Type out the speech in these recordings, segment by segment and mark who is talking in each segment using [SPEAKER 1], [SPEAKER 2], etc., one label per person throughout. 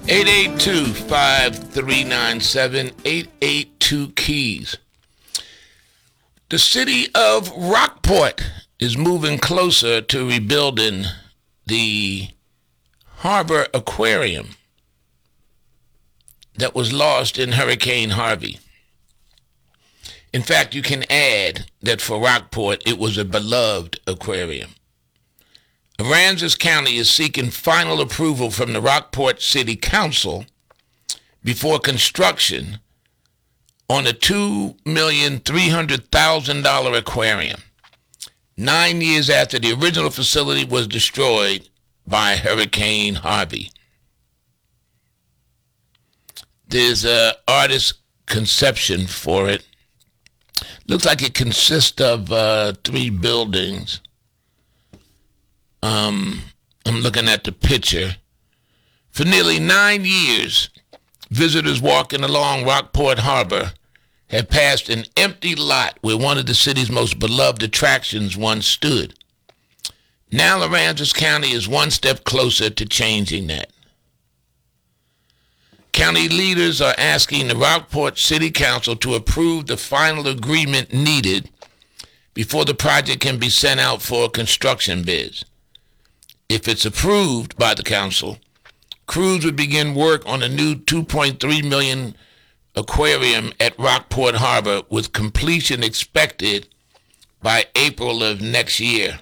[SPEAKER 1] 882-5397, 882-KEYS. The city of Rockport is moving closer to rebuilding the Harbor Aquarium that was lost in Hurricane Harvey. In fact, you can add that for Rockport, it was a beloved aquarium. Aransas County is seeking final approval from the Rockport City Council before construction on a $2,300,000 aquarium, 9 years after the original facility was destroyed by Hurricane Harvey. There's an artist's conception for it. Looks like it consists of 3 buildings. I'm looking at the picture. For nearly 9 years, visitors walking along Rockport Harbor have passed an empty lot where one of the city's most beloved attractions once stood. Now Aransas County is one step closer to changing that. County leaders are asking the Rockport City Council to approve the final agreement needed before the project can be sent out for construction bids. If it's approved by the council, crews would begin work on a new $2.3 million aquarium at Rockport Harbor, with completion expected by April of next year.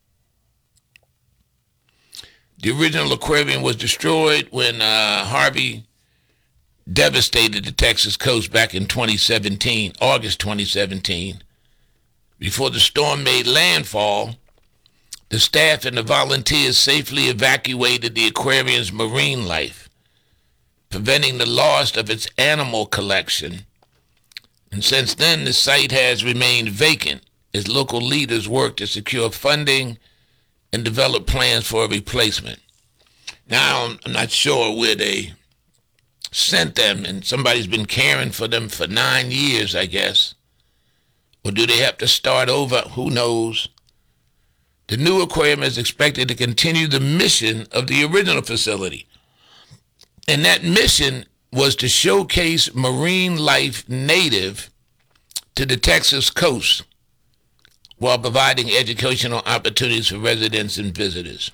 [SPEAKER 1] The original aquarium was destroyed when Harvey devastated the Texas coast back in August 2017. Before the storm made landfall, the staff and the volunteers safely evacuated the aquarium's marine life, preventing the loss of its animal collection. And since then, the site has remained vacant as local leaders work to secure funding and develop plans for a replacement. Now, I'm not sure where they sent them, and somebody's been caring for them for 9 years, I guess. Or do they have to start over? Who knows? The new aquarium is expected to continue the mission of the original facility. And that mission was to showcase marine life native to the Texas coast while providing educational opportunities for residents and visitors.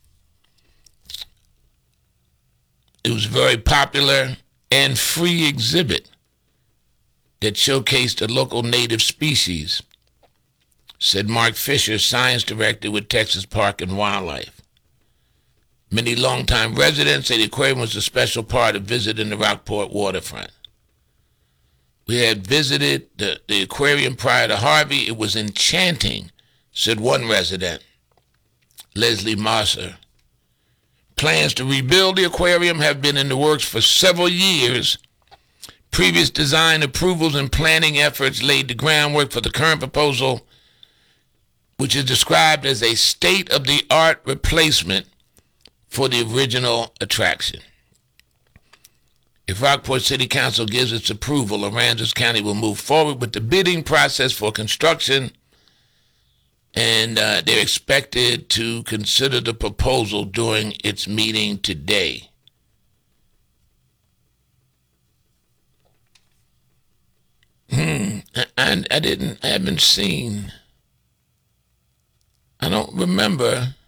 [SPEAKER 1] It was a very popular and free exhibit that showcased the local native species, said Mark Fisher, science director with Texas Park and Wildlife. Many longtime residents say the aquarium was a special part of visiting the Rockport waterfront. We had visited the aquarium prior to Harvey. It was enchanting, said one resident, Leslie Marser. Plans to rebuild the aquarium have been in the works for several years. Previous design approvals and planning efforts laid the groundwork for the current proposal, which is described as a state-of-the-art replacement for the original attraction. If Rockport City Council gives its approval, Aransas County will move forward with the bidding process for construction, and they're expected to consider the proposal during its meeting today. I don't remember